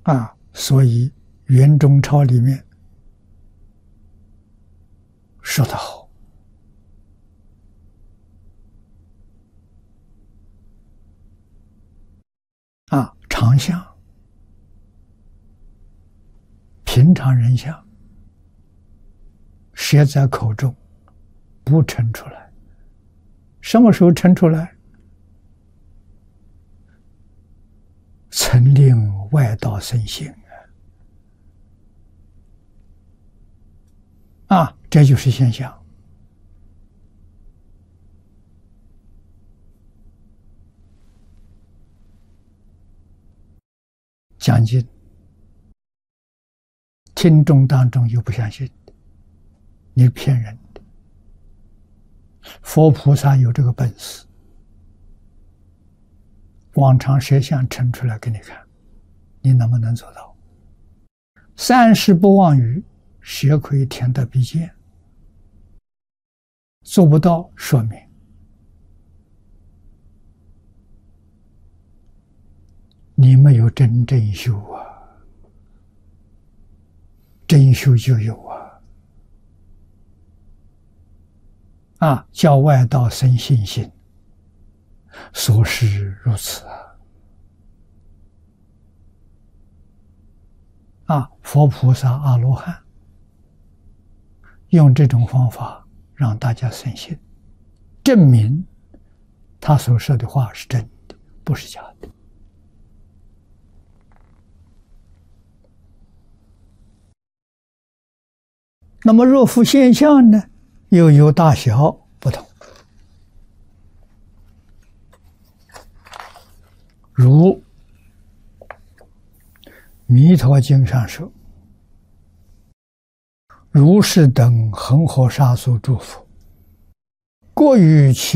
所以袁中超里面说得好，常相、平常人相，舌在口中，不称出来。什么时候称出来？曾令外道生信这就是现象。讲经，听众当中有不相信的，你是骗人的。佛菩萨有这个本事，广长舌相称出来给你看，你能不能做到？3世不妄语，舌可以填得鼻尖，做不到，说明你没有真正修真修就有叫外道生信心，所是如此佛菩萨、阿罗汉用这种方法让大家生信，证明他所说的话是真的，不是假的。那么若复现象呢，又有大小不同。如《弥陀经》上说，如是等恒河沙数诸佛，各于其